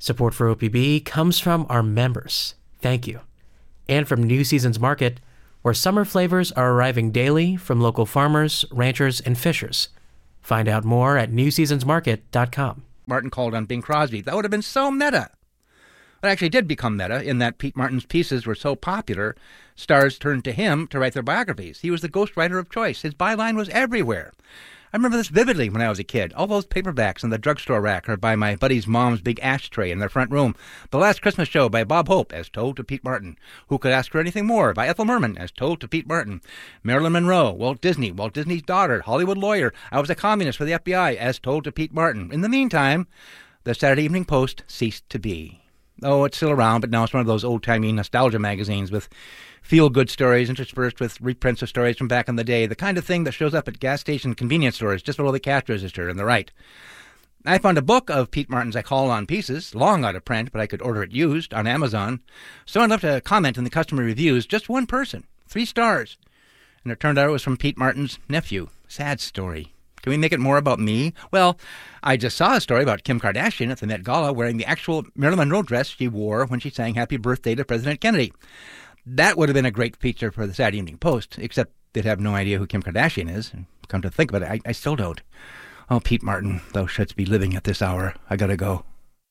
Support for OPB comes from our members. Thank you. And from New Seasons Market, where summer flavors are arriving daily from local farmers, ranchers, and fishers. Find out more at newseasonsmarket.com. Martin called on Bing Crosby. That would have been so meta. It actually did become meta in that Pete Martin's pieces were so popular, stars turned to him to write their biographies. He was the ghostwriter of choice. His byline was everywhere. I remember this vividly when I was a kid. All those paperbacks in the drugstore rack are by my buddy's mom's big ashtray in their front room. The Last Christmas Show by Bob Hope, as told to Pete Martin. Who Could Ask for Anything More by Ethel Merman, as told to Pete Martin. Marilyn Monroe, Walt Disney's daughter, Hollywood lawyer. I was a communist for the FBI, as told to Pete Martin. In the meantime, the Saturday Evening Post ceased to be. Oh, it's still around, but now it's one of those old-timey nostalgia magazines with feel-good stories interspersed with reprints of stories from back in the day, the kind of thing that shows up at gas station convenience stores just below the cash register on the right. I found a book of Pete Martin's I Call On Pieces, long out of print, but I could order it used on Amazon. Someone left a comment in the customer reviews, just one person, 3 stars. And it turned out it was from Pete Martin's nephew. Sad story. Can we make it more about me? Well, I just saw a story about Kim Kardashian at the Met Gala wearing the actual Marilyn Monroe dress she wore when she sang Happy Birthday to President Kennedy. That would have been a great feature for the Saturday Evening Post, except they'd have no idea who Kim Kardashian is. And come to think of it, I still don't. Oh, Pete Martin, thou shouldst be living at this hour. I gotta go.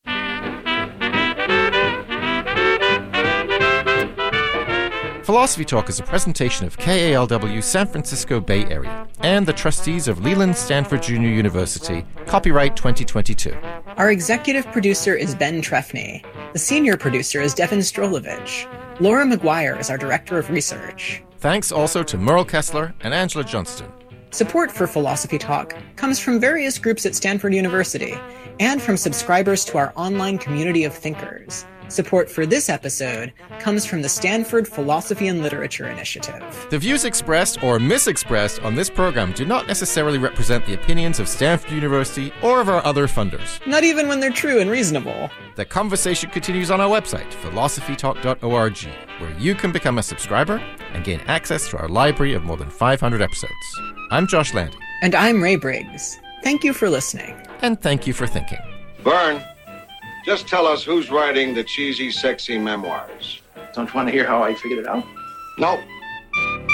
Philosophy Talk is a presentation of KALW San Francisco Bay Area and the trustees of Leland Stanford Junior University, copyright 2022. Our executive producer is Ben Trefny. The senior producer is Devin Strolovich. Laura McGuire is our director of research. Thanks also to Merle Kessler and Angela Johnston. Support for Philosophy Talk comes from various groups at Stanford University and from subscribers to our online community of thinkers. Support for this episode comes from the Stanford Philosophy and Literature Initiative. The views expressed or misexpressed on this program do not necessarily represent the opinions of Stanford University or of our other funders. Not even when they're true and reasonable. The conversation continues on our website, philosophytalk.org, where you can become a subscriber and gain access to our library of more than 500 episodes. I'm Josh Landy. And I'm Ray Briggs. Thank you for listening. And thank you for thinking. Vern, just tell us who's writing the cheesy, sexy memoirs. Don't you want to hear how I figured it out? No.